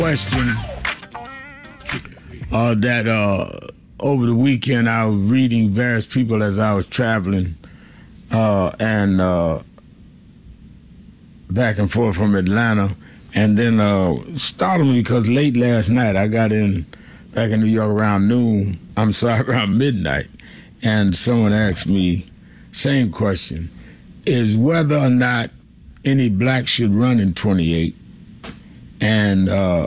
question that over the weekend I was reading various people as I was traveling and back and forth from Atlanta, and then startled me because late last night I got in back in New York around noon. I'm sorry, around midnight, and someone asked me same question: is whether or not any black should run in 28, and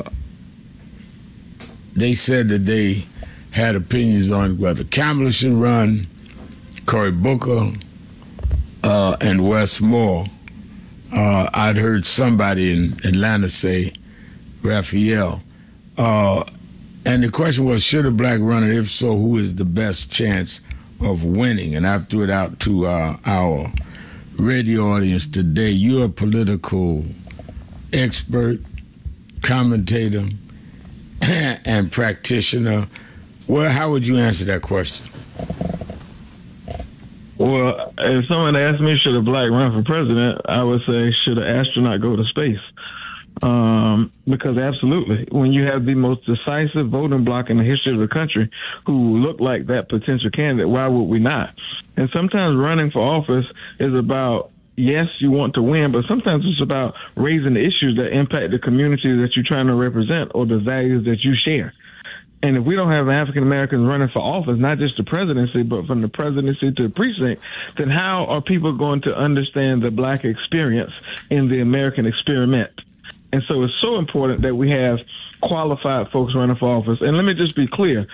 they said that they had opinions on whether Kamala should run, Cory Booker, and Wes Moore. I'd heard somebody in Atlanta say Raphael. And the question was, should a black run, and if so, who is the best chance of winning? And I threw it out to our radio audience today. You're a political expert, commentator, and practitioner. Well, how would you answer that question? Well, if someone asked me, should a black run for president, I would say, should an astronaut go to space? Because absolutely, when you have the most decisive voting bloc in the history of the country who look like that potential candidate, why would we not? And sometimes running for office is about, yes, you want to win, but sometimes it's about raising the issues that impact the community that you're trying to represent or the values that you share. And if we don't have African Americans running for office, not just the presidency, but from the presidency to the precinct, then how are people going to understand the black experience in the American experiment? And so it's so important that we have qualified folks running for office. And let me just be clear,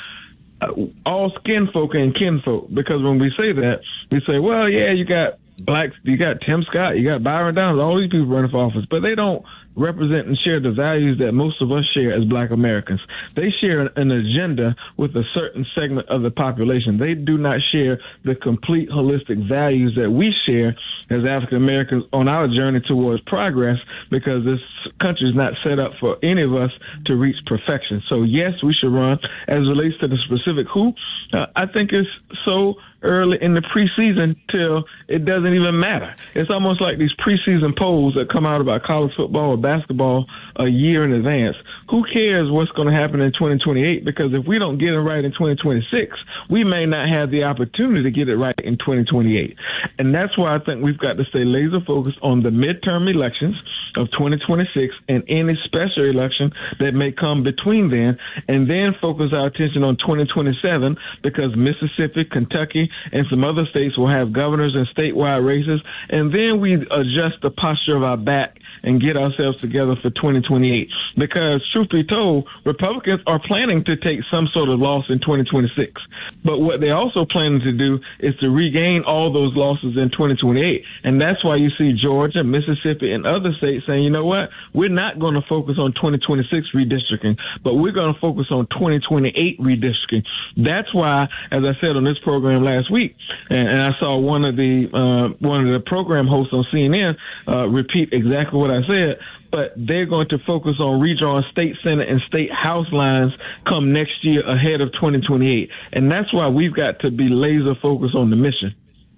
all skin folk and kin folk, because when we say that, we say, well, yeah, you got blacks, you got Tim Scott, you got Byron Donalds, all these people running for office, but they don't represent and share the values that most of us share as black Americans. They share an agenda with a certain segment of the population. They do not share the complete holistic values that we share as African Americans on our journey towards progress, because this country is not set up for any of us to reach perfection. So yes, we should run. As it relates to the specific who, I think it's so early in the preseason till it doesn't even matter. It's almost like these preseason polls that come out about college football or basketball a year in advance. Who cares what's going to happen in 2028? Because if we don't get it right in 2026, we may not have the opportunity to get it right in 2028. And that's why I think we've got to stay laser focused on the midterm elections of 2026 and any special election that may come between then focus our attention on 2027, because Mississippi, Kentucky, and some other states will have governors and statewide races, and then we adjust the posture of our back and get ourselves together for 2028. Because truth be told, Republicans are planning to take some sort of loss in 2026. But what they're also planning to do is to regain all those losses in 2028. And that's why you see Georgia, Mississippi, and other states saying, you know what, we're not going to focus on 2026 redistricting, but we're going to focus on 2028 redistricting. That's why, as I said on this program last week, and I saw one of the program hosts on CNN repeat exactly what I said, but they're going to focus on redrawing state senate and state house lines come next year ahead of 2028. And that's why we've got to be laser focused on the mission.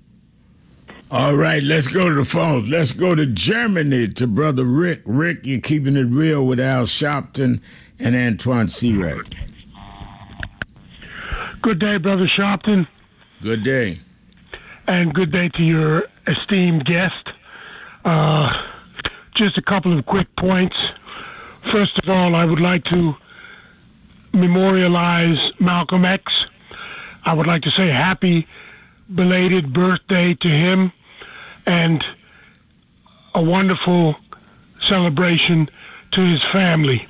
All right, let's go to the phones. Let's go to Germany to Brother Rick. Rick, you're keeping it real with Al Sharpton and Antoine Searack. Good day, Brother Sharpton. Good day. And good day to your esteemed guest. Just a couple of quick points. First of all, I would like to memorialize Malcolm X. I would like to say happy belated birthday to him and a wonderful celebration to his family.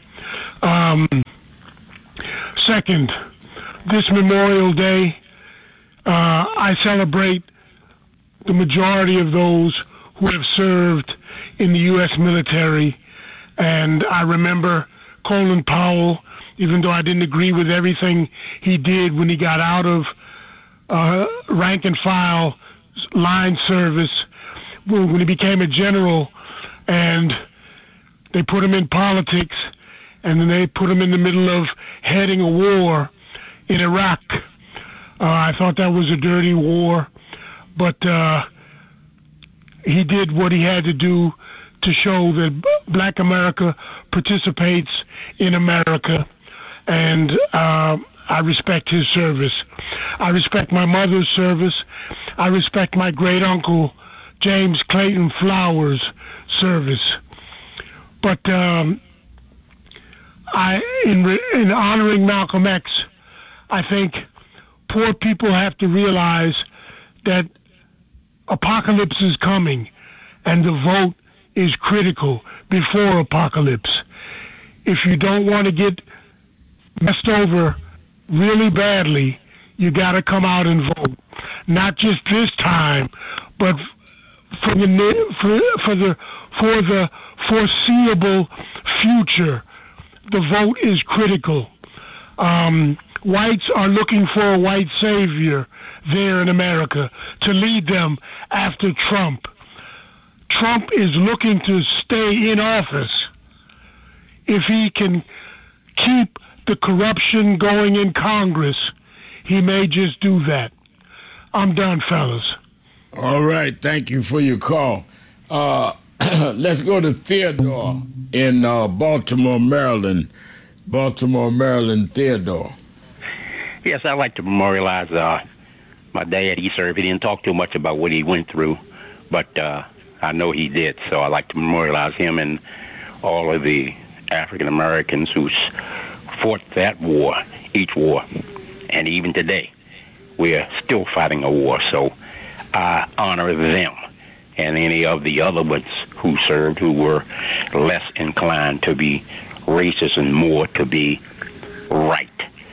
Second, this Memorial Day, I celebrate the majority of those who have served in the U.S. military. And I remember Colin Powell, even though I didn't agree with everything he did when he got out of rank and file line service, when he became a general, and they put him in politics, and then they put him in the middle of heading a war in Iraq. I thought that was a dirty war, but he did what he had to do to show that Black America participates in America, and I respect his service. I respect my mother's service. I respect my great uncle James Clayton Flowers' service. But in honoring Malcolm X, I think poor people have to realize that apocalypse is coming, and the vote is critical before apocalypse. If you don't want to get messed over really badly, you got to come out and vote. Not just this time, but for the foreseeable future. The vote is critical. Whites are looking for a white savior there in America to lead them after Trump. Trump is looking to stay in office. If he can keep the corruption going in Congress, he may just do that. I'm done, fellas. All right. Thank you for your call. Let's go to Theodore in Baltimore, Maryland. Baltimore, Maryland, Theodore. Yes, I'd like to memorialize my dad. He served. He didn't talk too much about what he went through, but I know he did. So I'd like to memorialize him and all of the African Americans who fought that war, each war. And even today, we're still fighting a war. So I honor them and any of the other ones who served who were less inclined to be racist and more to be right.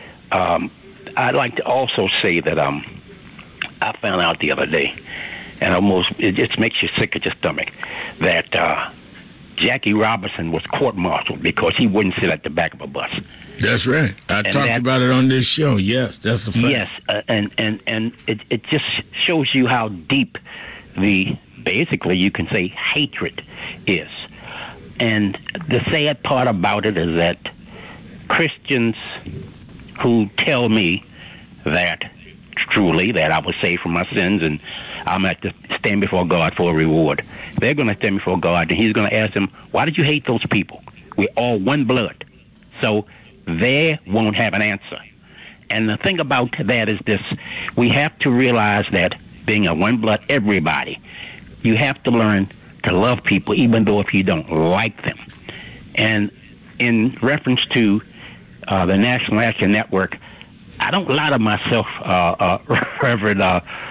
I'd like to also say that I found out the other day, and it just makes you sick at your stomach, that Jackie Robinson was court-martialed because he wouldn't sit at the back of a bus. That's right. I talked about it on this show. Yes, that's a fact. Yes, and it just shows you how deep basically you can say hatred is. And the sad part about it is that Christians who tell me that truly that I was saved from my sins and I'm at to stand before God for a reward, they're going to stand before God and he's going to ask them, why did you hate those people? We're all one blood. So they won't have an answer. And the thing about that is this: we have to realize that being a one blood, everybody, you have to learn to love people even though if you don't like them. And in reference to the National Action Network, I don't lie to myself, Reverend,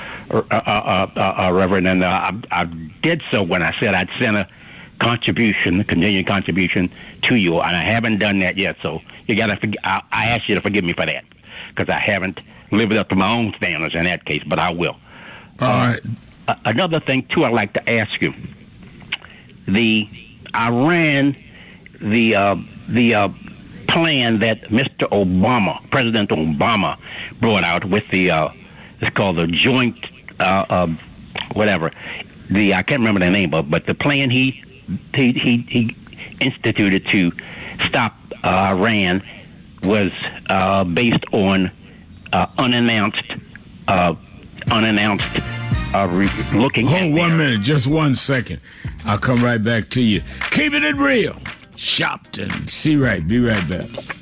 and I did so when I said I'd send a contribution, a continuing contribution to you, and I haven't done that yet. So you gotta, I ask you to forgive me for that because I haven't lived up to my own standards in that case, but I will. All right. Another thing too, I'd like to ask you: I ran the plan that Mr. Obama, President Obama, brought out with it's called the joint whatever. I can't remember the name of, but the plan he instituted to stop Iran was based on unannounced looking. Hold 1 minute, just 1 second. I'll come right back to you. Keeping it real. Shopton. See right. Be right back.